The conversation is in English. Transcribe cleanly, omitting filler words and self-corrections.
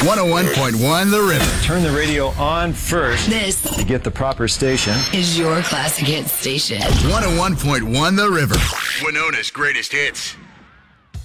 101.1 The River. Turn the radio on first. This To get the proper station. is your classic hit station. 101.1 The River. Winona's greatest hits.